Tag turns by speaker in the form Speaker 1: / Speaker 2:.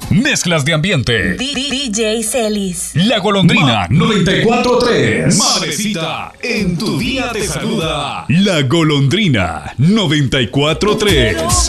Speaker 1: Mezclas de ambiente.
Speaker 2: DJ Celis.
Speaker 1: La Golondrina 94.3. Madrecita, en tu día te saluda. La Golondrina 94.3.